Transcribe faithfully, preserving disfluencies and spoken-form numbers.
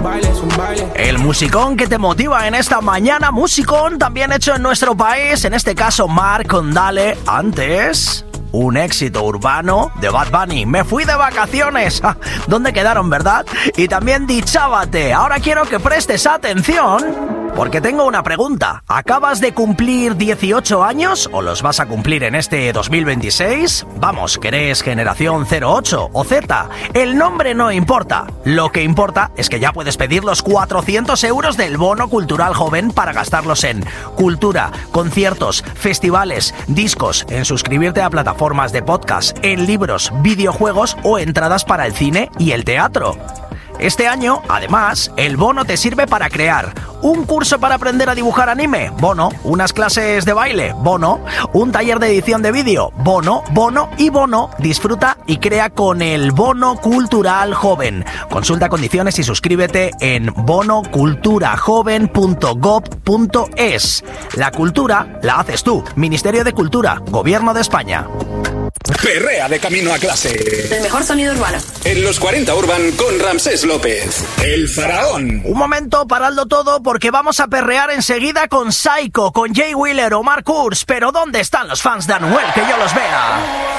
El musicón que te motiva en esta mañana, musicón también hecho en nuestro país, en este caso Marc con Dale. Antes, un éxito urbano de Bad Bunny, Me fui de vacaciones. ¿Dónde quedaron, verdad? Y también Dichábate. Ahora quiero que prestes atención, porque tengo una pregunta. ¿Acabas de cumplir dieciocho años o los vas a cumplir en este dos mil veintiséis? Vamos, que eres generación cero ocho o Z. El nombre no importa. Lo que importa es que ya puedes pedir los cuatrocientos euros del bono cultural joven para gastarlos en cultura, conciertos, festivales, discos, en suscribirte a plataformas de podcast, en libros, videojuegos o entradas para el cine y el teatro. Este año, además, el bono te sirve para crear un curso para aprender a dibujar anime, bono, unas clases de baile, bono, un taller de edición de vídeo, bono, bono y bono. Disfruta y crea con el bono cultural joven. Consulta condiciones y suscríbete en bono cultura joven punto gob punto es. La cultura la haces tú. Ministerio de Cultura, Gobierno de España. Perrea de camino a clase. El mejor sonido urbano. En los cuarenta Urban con Ramsés López. El faraón. Un momento, paradlo todo, porque vamos a perrear enseguida con Psycho, con Jay Wheeler o Mark Kurz. Pero ¿dónde están los fans de Anuel? Que yo los vea.